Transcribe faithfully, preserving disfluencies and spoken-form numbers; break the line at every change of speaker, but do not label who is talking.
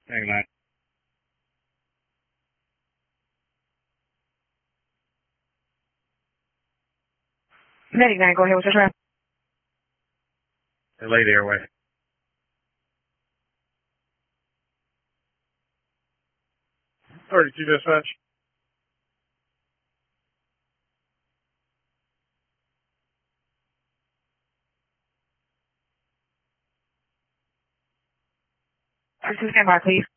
Hang on.
Medic nine, go ahead with your traffic.
Delay the airway. thirty-two dispatch.
thirty-two, stand by, please.